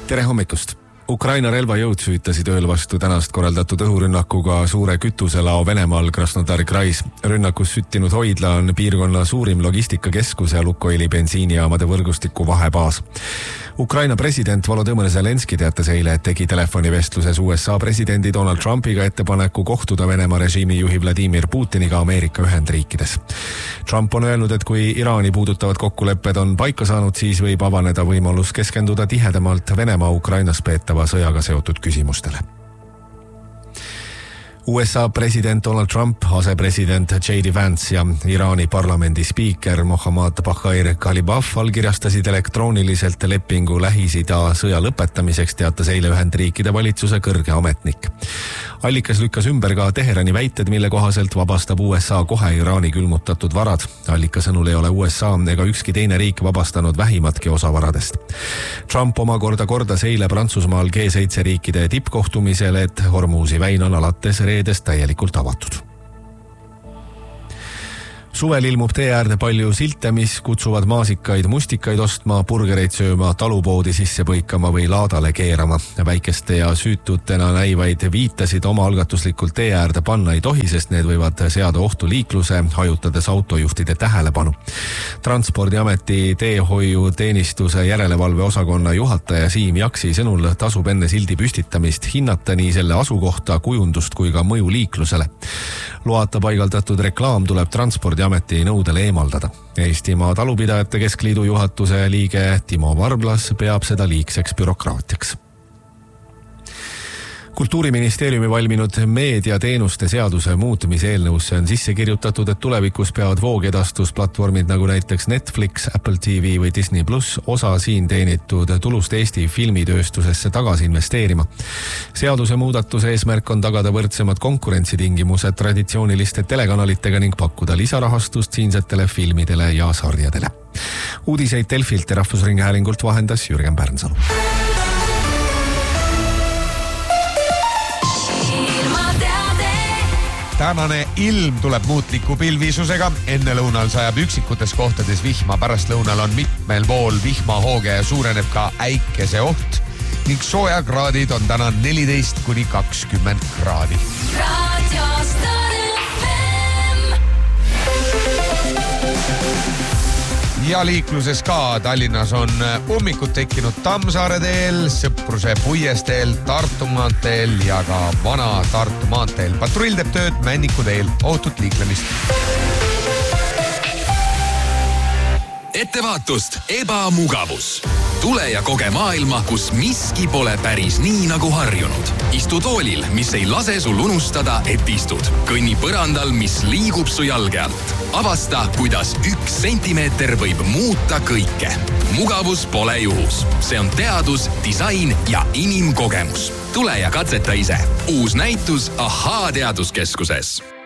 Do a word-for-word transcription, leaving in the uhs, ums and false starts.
Tere hommikust! Ukraina relvajõud süütasid ööl vastu tänast korraldatud õhurünnakuga suure kütuselao Venemaal Krasnodari krais. Rünnakus süttinud hoidla on piirkonna suurim logistikakeskus ja Lukoili bensiinijaamade võrgustiku vahebaas. Ukraina president Volodõmõr Zelenski teatas eile, et tegi telefonivestluses U S A presidendi Donald Trumpiga ettepaneku kohtuda Venemaa režiimi juhi Vladimir Putiniga Ameerika Ühendriikides. Trump on öelnud, et kui Iraani puudutavad kokkulepped on paika saanud, siis võib avaneda võimalus keskenduda tihedamalt Venemaa Ukrainas peetava sõjaga seotud küsimustele. U S A president Donald Trump, asepresident J D Vance ja Iraani parlamendi spiiker Mohammad Bagher Ghalibaf allkirjastasid elektrooniliselt lepingu Lähis-Ida sõja lõpetamiseks, teatas eile Ühendriikide valitsuse kõrge ametnik. Allikas lükkas ümber ka Teherani väited, mille kohaselt vabastab U S A kohe Iraani külmutatud varad. Allika sõnul ei ole U S A ega ükski teine riik vabastanud vähimatki osa varadest. Trump omakorda kordas eile Prantsusmaal G seitse riikide tippkohtumisel, et Hormuzi väin on alates reedest täielikult avatud. Suvel ilmub tee äärde palju silte, mis kutsuvad maasikaid mustikaid ostma, burgereid sööma, talupoodi sisse põikama või laadale keerama. Väikeste ja süütutena näivaid viitasid oma algatuslikult tee äärde panna ei tohi, sest need võivad seada ohtu liikluse, hajutades autojuhtide tähelepanu. Transpordiameti teehoiu teenistuse järelevalve osakonna juhataja Siim Jaksi sõnul tasub enne sildi püstitamist hinnata nii selle asukohta, kujundust kui ka mõju liiklusele. Loata paigaldatud reklaam tuleb Transpordiameti nõudele eemaldada. Eestimaa talupidajate keskliidu juhatuse liige Timo Varblas peab seda liigseks bürokraatiaks. Kultuuriministeeriumi valminud meediateenuste seaduse muutmise eelnõusse on sisse kirjutatud, et tulevikus peavad voogedastusplatvormid nagu näiteks Netflix, Apple T V või Disney Plus osa siin teenitud tulust Eesti filmitööstusesse tagasi investeerima. Seaduse muudatuse eesmärk on tagada võrdsemad konkurentsitingimused traditsiooniliste telekanalitega ning pakkuda lisarahastust siinsetele filmidele ja sarjadele. Uudiseid Delfilt ja Rahvusringhäälingult vahendas Jürgen Pärnsalu. Tänane ilm tuleb muutliku pilvisusega. Enne lõunal sajab üksikutes kohtades vihma, pärast lõunal on mitmel pool vihmahooge ja suureneb ka äikese oht ning soojakraadid on täna neliteist kuni kakskümmend kraadi. Ja liikluses ka Tallinnas on ummikud tekkinud Tammsaare teel, Sõpruse puiesteel, Tartu maanteel ja ka Vana Tartu maanteel. Patrull teeb tööd Männiku teel, ootut liiklemist. Ettevaatust, ebamugavus. Tule ja koge maailma, kus miski pole päris nii nagu harjunud. Istu toolil, mis ei lase sul unustada, et istud. Kõnni põrandal, mis liigub su jalge alt. Avasta, kuidas üks sentimeeter võib muuta kõike. Mugavus pole juhus. See on teadus, disain ja inimkogemus. Tule ja katseta ise. Uus näitus Ahaa teaduskeskuses.